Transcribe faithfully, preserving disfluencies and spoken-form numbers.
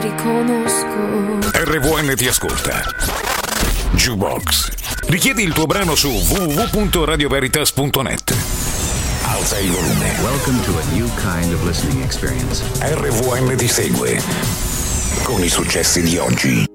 riconosco. R V N ti ascolta. Jukebox. Richiedi il tuo brano su w w w punto radio veritas punto net. Alza il volume. Welcome to a new kind of listening experience. R V N ti segue con i successi di oggi.